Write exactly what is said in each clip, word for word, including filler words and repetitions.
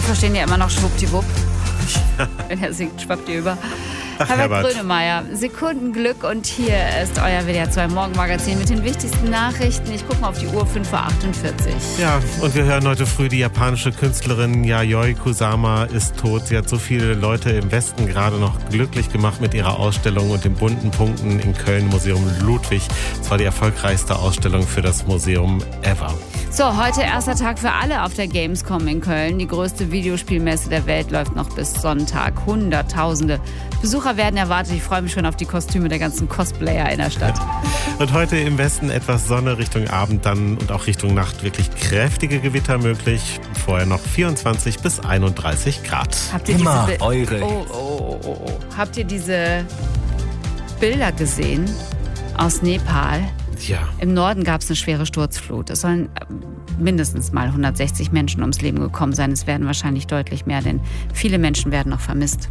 verstehen ja immer noch schwuppdiwupp. Ja. Wenn er singt, schwappt ihr über. Ach, Herbert Grönemeyer, Sekundenglück und hier ist euer W D R zwei Morgenmagazin mit den wichtigsten Nachrichten. Ich gucke mal auf die Uhr, fünf Uhr achtundvierzig. Ja, und wir hören heute früh, die japanische Künstlerin Yayoi Kusama ist tot. Sie hat so viele Leute im Westen gerade noch glücklich gemacht mit ihrer Ausstellung und den bunten Punkten in Köln, Museum Ludwig. Es war die erfolgreichste Ausstellung für das Museum ever. So, heute erster Tag für alle auf der Gamescom in Köln. Die größte Videospielmesse der Welt läuft noch bis Sonntag. Hunderttausende Besucher werden erwartet. Ich freue mich schon auf die Kostüme der ganzen Cosplayer in der Stadt. Und heute im Westen etwas Sonne, Richtung Abend dann und auch Richtung Nacht wirklich kräftige Gewitter möglich. Vorher noch vierundzwanzig bis einunddreißig Grad. Habt ihr Immer diese Bi- eure. Oh, oh, oh, oh. Habt ihr diese Bilder gesehen aus Nepal? Ja. Im Norden gab es eine schwere Sturzflut. Es sollen mindestens mal hundertsechzig Menschen ums Leben gekommen sein. Es werden wahrscheinlich deutlich mehr, denn viele Menschen werden noch vermisst.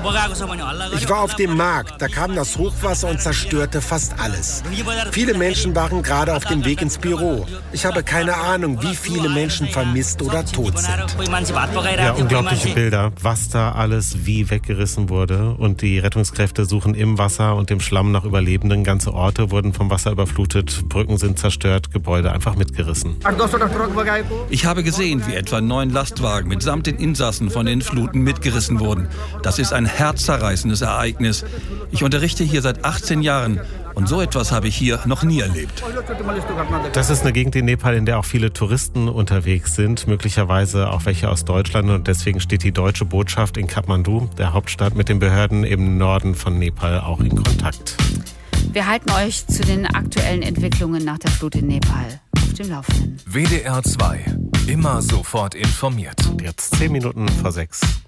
Ich war auf dem Markt, da kam das Hochwasser und zerstörte fast alles. Viele Menschen waren gerade auf dem Weg ins Büro. Ich habe keine Ahnung, wie viele Menschen vermisst oder tot sind. Ja, unglaubliche Bilder, was da alles wie weggerissen wurde. Und die Rettungskräfte suchen im Wasser und im Schlamm nach Überlebenden. Ganze Orte wurden vom Wasser überflutet. Brücken sind zerstört, Gebäude einfach mitgerissen. Ich habe gesehen, wie etwa neun Lastwagen mitsamt den Insassen von den Fluten mitgerissen wurden. Das ist ein herzzerreißendes Ereignis. Ich unterrichte hier seit achtzehn Jahren und so etwas habe ich hier noch nie erlebt. Das ist eine Gegend in Nepal, in der auch viele Touristen unterwegs sind, möglicherweise auch welche aus Deutschland. Und deswegen steht die deutsche Botschaft in Kathmandu, der Hauptstadt, mit den Behörden im Norden von Nepal auch in Kontakt. Wir halten euch zu den aktuellen Entwicklungen nach der Flut in Nepal auf dem Laufenden. W D R zwei. Immer sofort informiert. Jetzt zehn Minuten vor sechs.